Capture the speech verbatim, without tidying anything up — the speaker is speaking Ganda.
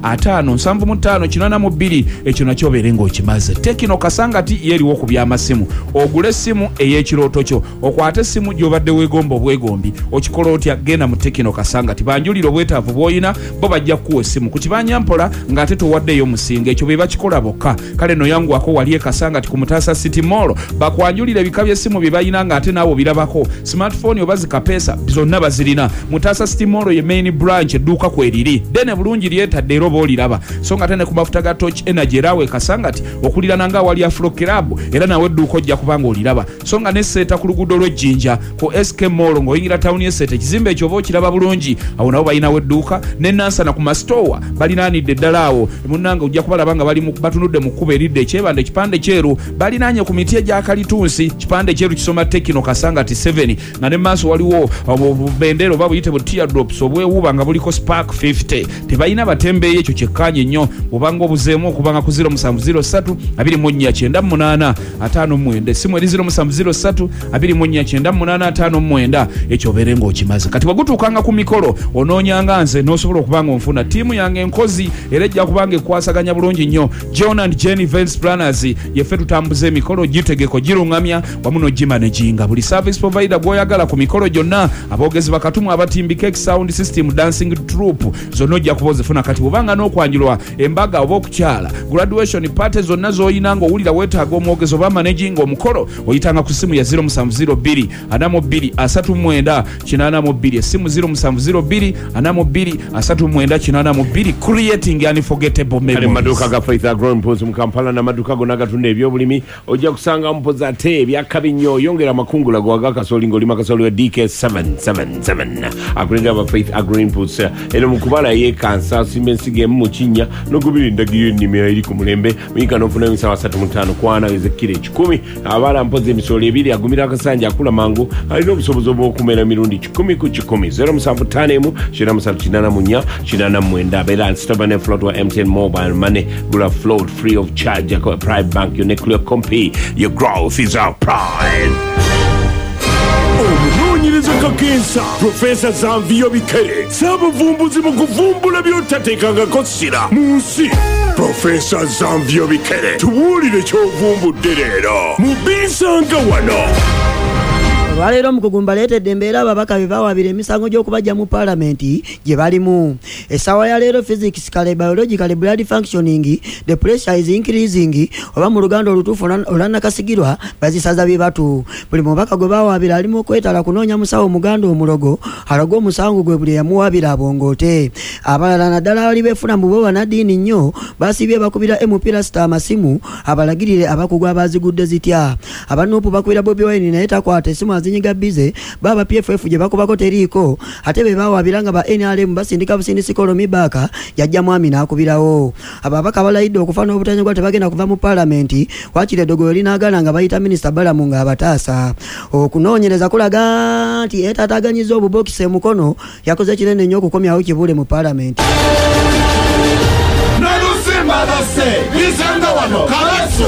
ataano nsanvu mu ttaano kinaana mu bbiri ekyo nakyo obeere ng'okimaze. Tekino Kasangati yeeriwo ku by'amasimu. Ogule essimu ey'ekirooto kyo, okwate essimu gy'obadde weegomba obwegombi, okikola otya? Genda mu Tekino Kasangati banjulira obwetaavu bw'olina, bo bajja kukuwa essimu ku kibanja mpola ng'ate towaddeyo musinga. Ekyo be bakikola bokka. Kale no yanguwako wali e Kasangati ku Mutaasa City Mall bakwanjulira ebika by'essimu bye balina ng'ate naawe birabako. Smartphone oba zikapeesa zonna bazirina. Mutaasa City Mall ye main branch edduuka kweriri. Dene bulungi lyetadde era oba oliraba. So nga tene ku mafuta ga Torch Energy era we Kasangati okulirana nga wali Afro Club era nawe edduuka ojja kubanga oliraba. So nga ne seeta ku luguudo lw'Ejjinja ku S K Mall ng'oyingira town y'Esseeta ekizimbe ekyo oba okiraba bulungi awo nabo balinawo edduuka. Ne Nansana ku Mastowa balinaanidde ddala awo munnanga ojja kubalaba nga bali batunudde mu kkubo eridde ekyebande kipande kyeru balinaanye ku miti egya Kalitunsi kipande kyeru kisoma Tekino Kasangati seven nga ne maaso waliwo bendera oba buyite bu teardrops obwewuuba nga buliko Spark fifty. Tebalina batembeeyo ekyo kyekkaanye nnyo obanga obuzeemu okubanga ku zero seven zero three two nine nine eight five nine essimu eri zero seven zero three two nine nine eight five nine ekyo obeere ng'okimaze. Kati wagutuukanga ku mikolo onoonyanga nze n'osobola okubanga onfuna ttiimu yange enkozi era ejja kubanga ekwasaganya bulungi nnyo. John and Jenny Events Planners yeffe tutambuza emikolo gitegeko giruŋŋamya wamu n'ogimaneginga buli service provider gw'oyagala ku mikolo gyonna. Aboogezi bakatumwa abatimbi Cake Sound System Dancing Troupe zonna ojja kuba ozifuna. Kati bw'obanga n'okwanjulwa embaga oba okukyala graduation party zonna z'oyina ng'owulira weetaaga omwogezi oba managing omukolo oyitanga ku ssimu ya zero seven zero two ana mu bbiri asatu mu mwenda kinaana mu bbiri essimu zero seven zero two ana mu bbiri asatu mu mwenda kinaana mu bbiri creating unforgettable memories. Maduka ga Faith Agro Mpozi mu Kampala na maduka gonna gatunda ebyobulimi ojja kusanga mpoza ate ebyakabi nnyo yongera makungula gwaga kasoli ng'olima kasoli wa D K seven seven seven akulira ba Faith Agro Mpozi eno mu kubala ye kansa simensigemu mu kinnya n'okubiri ndagiro ennimiro eri ku mulembe muyinka n'ofuna emisawa asatu mu ttaano kwana ezekiro ekikumi abaala mpozi emisolo ebiri agumira akasanja akula mangu alina obusobozi obw'okumera mirundi kikumi ku kikumi zero musanvu ttaano emu kyenda musatu kinaana mu nnya kinaana mu mwenda abeera nsitaba ne float wa M T N mobile money gula float free of charge ako Pride Bank your nuclear company your growth is our pride. Omunoonyereza kakensa Professor Zanvio Bikere saabavumbuzi mu kuvumbula by'otateekangako ssira mu nsi. Professor Zanvio Bikere tubuulire ky'ovumbudde leero mu Bisanga wano. Olwaleero omukugu mbaleetedde embeera ababaka be bawaabira emisango gy'okubajja mu paalamenti gye balimu. Essaawa ya leero physics kale biological blood functioning the pressure is increasing oba mu luganda olutuufu olwannakasigirwa bazisaza bye batu. Buli mubaka gwe bawaabira alimu okwetala kunoonya musawo muganda omulogo alaga omusango gwe buli yamuwaabira abongoote. Abalala naddala bali beefuna mu bo banaddiini nnyo basibye bakubira emupira sita amasimu abalagirire abakugu abazigudde zitya. Abanuupu bakubira Bobi Wine naye takwata essimu zinyiga bize baba P F F gye bakubako teriiko ate be bawaabira nga ba N R M basindika busindisi kolomi baka yajja mwami n'akubirawo. Ababaka balayidde okufa n'obutanyagwa tebagenda kuva mu paalamenti wakiri eddogo linaagala nga bayita minisita Balamu nga abataasa. Okunoonyereza kulaga nti etataganyizza obubokisi emukono yakoze kinene nnyo okukomyawo kibule mu paalamenti. Nalusimba base Bisanga wano